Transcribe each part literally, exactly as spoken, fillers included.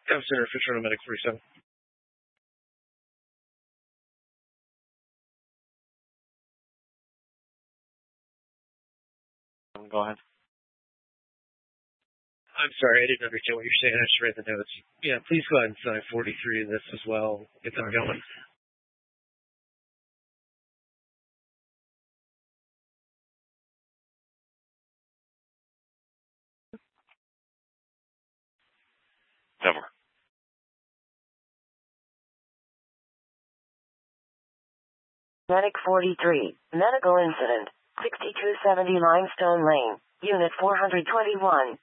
Comm Center, Fisher Medic forty-seven. Go ahead. I'm sorry, I didn't understand what you're saying. I just read the notes. Yeah, please go ahead and sign forty-three of this as well. Get that going. Never. Medic forty-three, medical incident, sixty-two seventy Limestone Lane, Unit four twenty-one.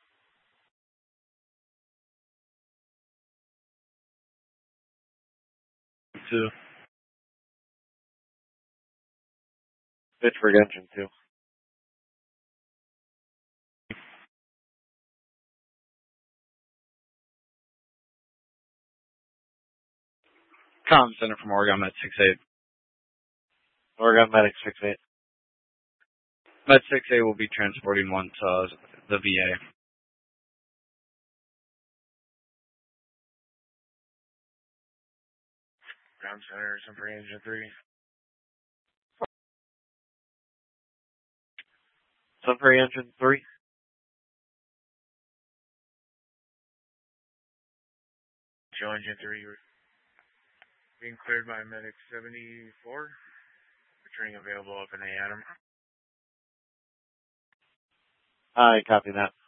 Two. Pittsburgh engine two. Comm Center from Oregon Med six eight. Oregon Medic six eight. Med six eight will be transporting one to the V A. Ground Center, Sunbury Engine three. Sunbury engine three. Joe Engine three. Being cleared by Medic seventy-four. Returning available up in A Adam. I copy that.